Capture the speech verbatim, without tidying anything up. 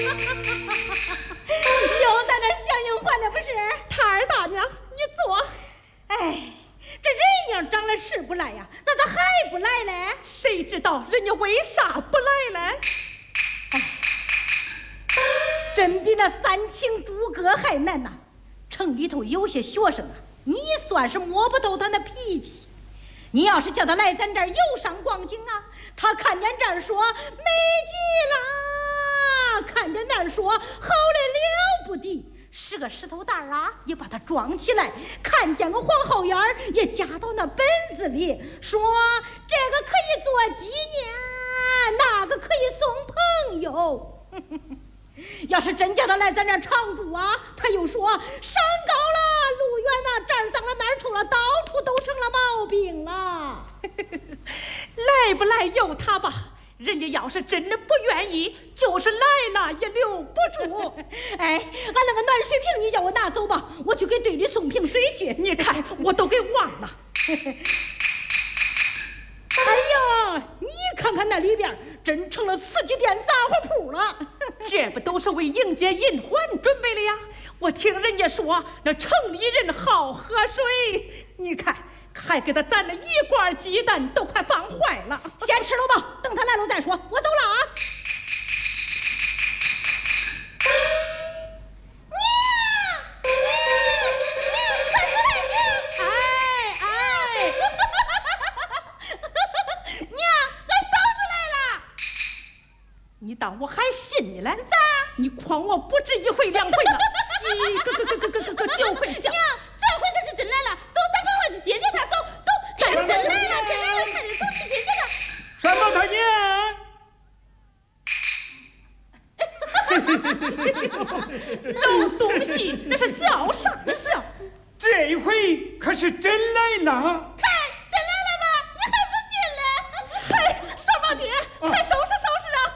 在那相应换的不是？ 太儿大娘，你坐。 哎，这人影长了是不来呀，那咋还不来嘞？ 谁知道人家为啥不来嘞？ 哎，真比那三清诸葛还难呐！城里头有些学生啊，你算是摸不透他那脾气。你要是叫他来咱这儿游山逛景啊，他看见这儿说美极了，看见那儿说好的了不得，是个石头蛋儿啊，也把它装起来；看见个黄后眼儿，也夹到那本子里，说这个可以做纪念，那个可以送朋友。要是真叫他来咱这儿常住啊，他又说山高了路远了，这儿脏了那儿臭了，到处都成了毛病了。 来不来由他吧，人家要是真的不愿意，就是来了也留不住。 哎，俺那个暖水瓶你叫我拿走吧，我去给队里送瓶水去。 你看我都给忘了。 哎呀，你看看那里边真成了瓷器店杂货铺了。 这不都是为迎接银环准备的呀？我听人家说那城里人好喝水，你看还给他攒了一罐鸡蛋，都快放坏了。 先吃了吧，等他来了再说。我走了啊。 你当我还信你了？咋？你诓我不止一回两回了，你个个个个个个个九回像。 娘，这回可是真来了，走，咱赶快去接接他，走走。哎，真来了，真来了，快点走去接接他。老东西，那是笑啥笑？ 这一回可是真来了。